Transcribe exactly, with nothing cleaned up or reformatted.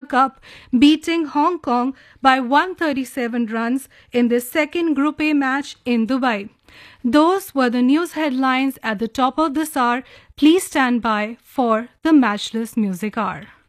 Cup, beating Hong Kong by one hundred thirty-seven runs in their second Group A match in Dubai. Those were the news headlines at the top of this hour. Please stand by for the Matchless Music Hour.